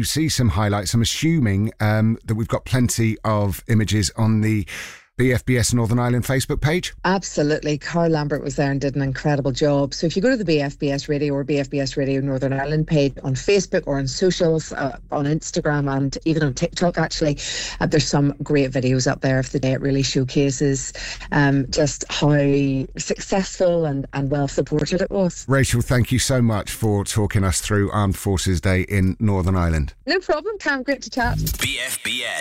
to see some highlights. I'm assuming that we've got plenty of images on the BFBS Northern Ireland Facebook page. Absolutely. Carl Lambert was there and did an incredible job. So if you go to the BFBS Radio or BFBS Radio Northern Ireland page on Facebook or on socials, on Instagram and even on TikTok, actually, there's some great videos up there of the day. It really showcases just how successful and well supported it was. Rachel, thank you so much for talking us through Armed Forces Day in Northern Ireland. No problem, Cam. Great to chat. BFBS.